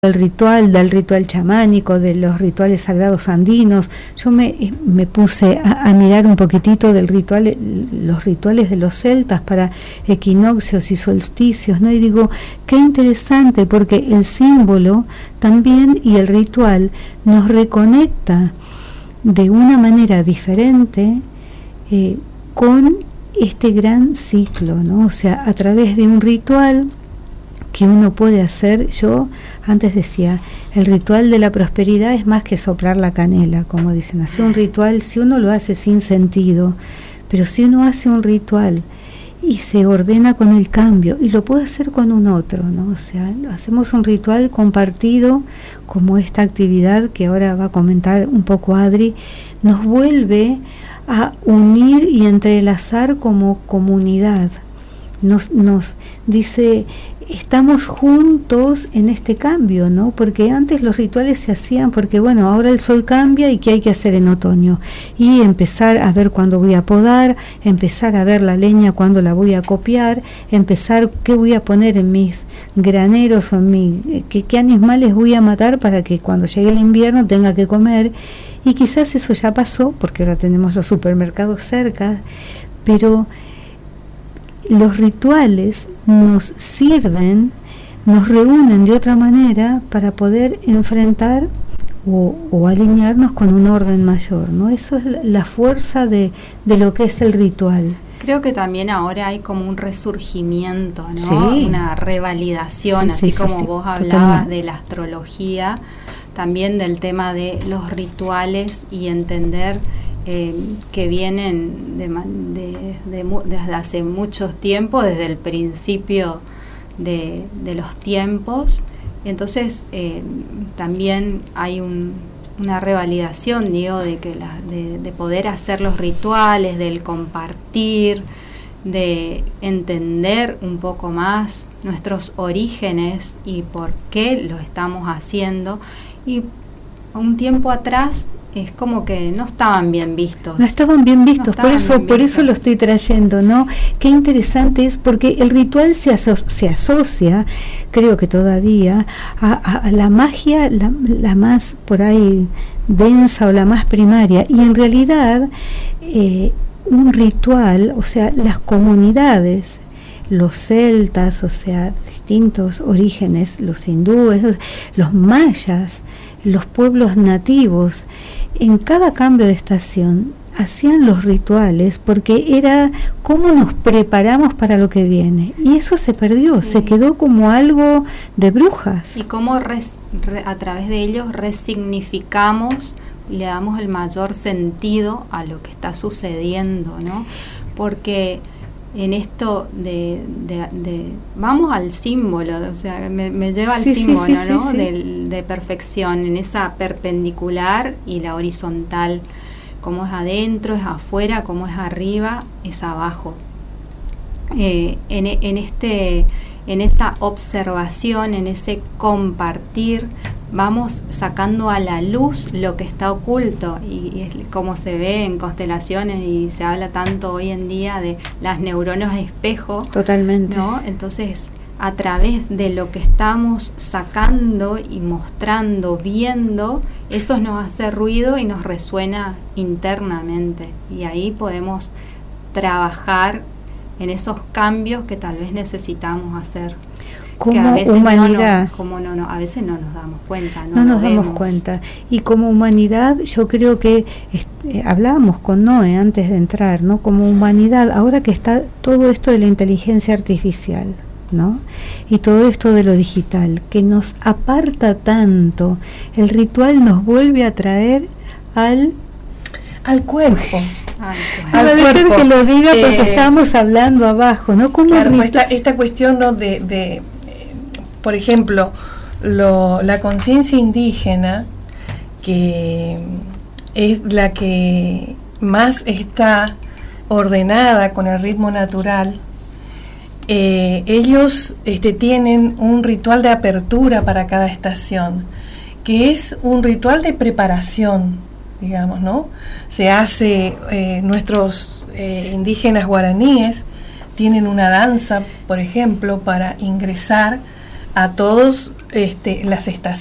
del ritual chamánico, de los rituales sagrados andinos. Yo me puse a mirar un poquitito del ritual, los rituales de los celtas para equinoccios y solsticios, ¿no? Y digo, qué interesante, porque el símbolo también y el ritual nos reconecta de una manera diferente con este gran ciclo, ¿no? O sea, a través de un ritual que uno puede hacer. Yo antes decía, el ritual de la prosperidad es más que soplar la canela, como dicen. Hacer un ritual, si uno lo hace sin sentido, pero si uno hace un ritual y se ordena con el cambio, y lo puede hacer con un otro, ¿no? O sea, hacemos un ritual compartido, como esta actividad que ahora va a comentar un poco Adri, nos vuelve a unir y entrelazar como comunidad. Nos dice, estamos juntos en este cambio, ¿no? Porque antes los rituales se hacían porque, bueno, ahora el sol cambia y qué hay que hacer en otoño. Y empezar a ver cuándo voy a podar, empezar a ver la leña cuándo la voy a copiar, empezar qué voy a poner en mis graneros o en qué animales voy a matar para que cuando llegue el invierno tenga que comer. Y quizás eso ya pasó porque ahora tenemos los supermercados cerca, pero los rituales nos sirven, nos reúnen de otra manera para poder enfrentar o alinearnos con un orden mayor, ¿no? Eso es la fuerza de lo que es el ritual. Creo que también ahora hay como un resurgimiento, ¿no? Sí. Una revalidación, Sí, así sí, como sí, vos hablabas totalmente. de la astrología, también del tema de los rituales y entender que vienen desde hace mucho tiempo, desde el principio de los tiempos. Entonces también hay una revalidación, digo, de que de poder hacer los rituales, del compartir, de entender un poco más nuestros orígenes y por qué lo estamos haciendo. Y un tiempo atrás es como que no estaban bien vistos. No estaban bien vistos, No estaban bien por eso vistos. lo estoy trayendo, ¿no? Qué interesante es, porque el ritual se asocia, creo que todavía, a la magia, la más por ahí densa o la más primaria, y en realidad un ritual, o sea, las comunidades, los celtas, o sea, distintos orígenes, los hindúes, los mayas, los pueblos nativos, en cada cambio de estación hacían los rituales porque era cómo nos preparamos para lo que viene, y eso se perdió, Sí. se quedó como algo de brujas. Y cómo a través de ellos resignificamos, le damos el mayor sentido a lo que está sucediendo, ¿no? Porque en esto de vamos al símbolo, o sea, me lleva al símbolo, ¿no? Sí. De perfección, en esa perpendicular y la horizontal, como es adentro, es afuera, como es arriba, es abajo. En esa observación, en ese compartir, vamos sacando a la luz lo que está oculto, y es como se ve en constelaciones y se habla tanto hoy en día de las neuronas espejo. Totalmente. ¿No? Entonces, a través de lo que estamos sacando y mostrando, viendo, eso nos hace ruido y nos resuena internamente, y ahí podemos trabajar en esos cambios que tal vez necesitamos hacer. Como que a veces humanidad a veces no nos damos cuenta, no nos damos cuenta, y como humanidad yo creo que hablábamos con Noé antes de entrar, ¿no? Como humanidad, ahora que está todo esto de la inteligencia artificial, ¿no? Y todo esto de lo digital que nos aparta tanto, el ritual nos vuelve a traer al cuerpo. A dejar que lo diga porque estábamos hablando abajo, ¿no? Como claro, esta cuestión, ¿no? de por ejemplo, la conciencia indígena, que es la que más está ordenada con el ritmo natural, ellos tienen un ritual de apertura para cada estación, que es un ritual de preparación, digamos, ¿no? Se hace, nuestros indígenas guaraníes tienen una danza, por ejemplo, para ingresar a todos las estaciones.